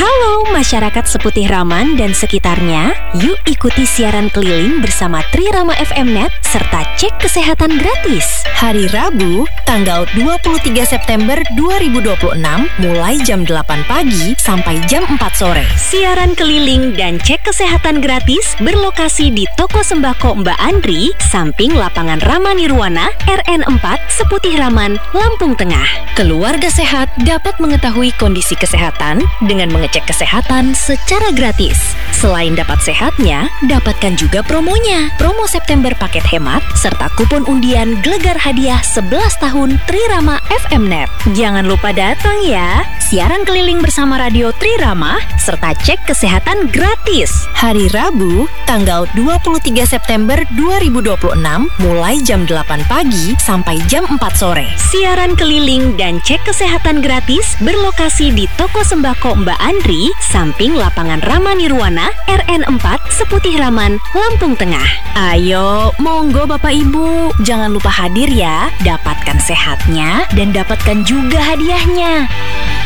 Halo masyarakat Seputih Raman dan sekitarnya, yuk ikuti siaran keliling bersama Tri Rama FM Net serta cek kesehatan gratis. Hari Rabu, tanggal 23 September 2026, mulai jam 8 pagi sampai jam 4 sore. Siaran keliling dan cek kesehatan gratis berlokasi di Toko Sembako Mbak Andri, samping lapangan Rama Nirwana, RN 4, Seputih Raman, Lampung Tengah. Keluarga sehat dapat mengetahui kondisi kesehatan dengan mengecek kesehatan secara gratis. Selain dapat sehatnya, dapatkan juga promonya. Promo September paket hemat, serta kupon undian gelegar hadiah 11 tahun Tri Rama FM Net. Jangan lupa datang ya. Siaran keliling bersama Radio Tri Rama, serta cek kesehatan gratis. Hari Rabu, tanggal 23 September 2026, mulai jam 8 pagi sampai jam 4 sore. Siaran keliling dan cek kesehatan gratis berlokasi di Toko Sembako Mbak Andri, samping lapangan Rama Nirwana, RN 4, Seputih Raman, Lampung Tengah. Ayo, monggo Bapak Ibu, jangan lupa hadir ya. Dapatkan sehatnya dan dapatkan juga hadiahnya.